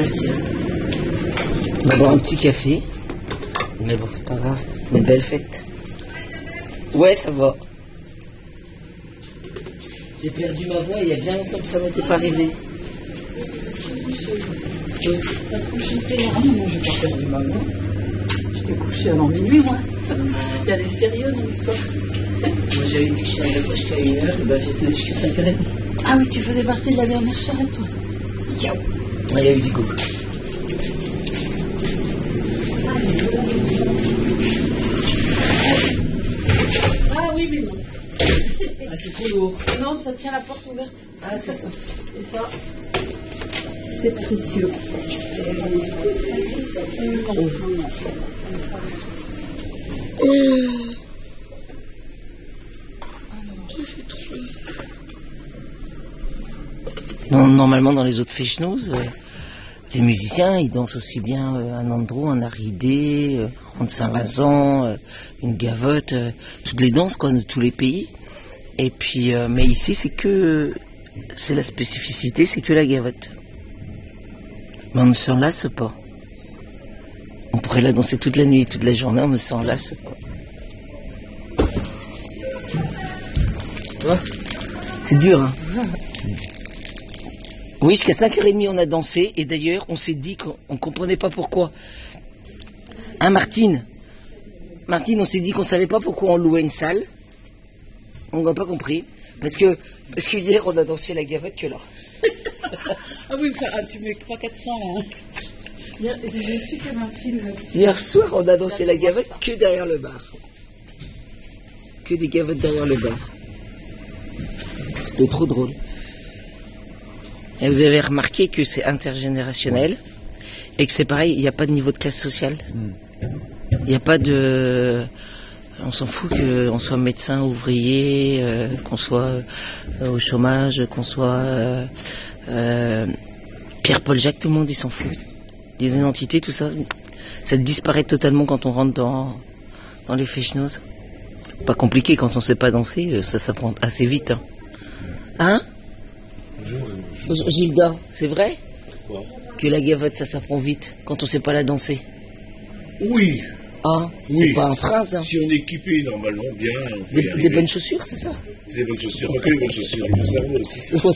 spécial. On va boire un petit café. Mais bon, c'est pas grave, c'est une belle fête. Ouais, ça va. J'ai perdu ma voix il y a bien longtemps que ça m'était pas arrivé. T'as trop chanté là? Non, j'ai pas perdu ma voix. J'étais couché avant minuit, moi. Il y avait sérieux dans l'histoire. Moi j'avais dit que je n'arrivais pas jusqu'à 1h, et ben j'étais jusqu'à 5h30. Ah oui, tu faisais partie de la dernière charrette, toi. Ciao. Il y a eu du coup. Ah oui, mais non. Ah, c'est trop lourd. Non, ça tient la porte ouverte. Ah, c'est ça. Et ça, c'est précieux. Normalement, dans les autres Fechnoz, les musiciens, ils dansent aussi bien un andro, un aridé, un Saint-Mazan, une gavotte, toutes les danses quoi, de tous les pays. Et puis, mais ici, c'est la spécificité, c'est que la gavotte. Mais on ne s'en lasse pas. On pourrait la danser toute la nuit, toute la journée, on ne s'en lasse pas. Ouais. C'est dur, hein. Oui, jusqu'à 5h30 on a dansé, et d'ailleurs on s'est dit qu'on ne comprenait pas pourquoi. Hein, Martine, on s'est dit qu'on ne savait pas pourquoi on louait une salle. On n'a pas compris. Parce que hier on a dansé la gavotte que là. Ah oui, tu mets 300-400 là. J'ai su qu'il y avait un film là-dessus. Hier soir on a dansé la gavotte que derrière le bar. Que des gavottes derrière le bar. C'était trop drôle. Et vous avez remarqué que c'est intergénérationnel et que c'est pareil, il n'y a pas de niveau de classe sociale. Il n'y a pas de... On s'en fout qu'on soit médecin, ouvrier, qu'on soit au chômage, qu'on soit Pierre-Paul Jacques, tout le monde il s'en fout. Les identités, tout ça, ça disparaît totalement quand on rentre dans les Fechnoz. Pas compliqué, quand on ne sait pas danser, ça s'apprend assez vite. Hein, Gilda, c'est vrai que la gavotte ça s'apprend vite quand on sait pas la danser? Oui. Ah, Oui. c'est pas un phrase. Hein. Si on est équipé normalement bien, on peut y Des arriver. bonnes chaussures, c'est ça? C'est des bonnes chaussures, pas que les bonnes chaussures, avec le cerveau aussi.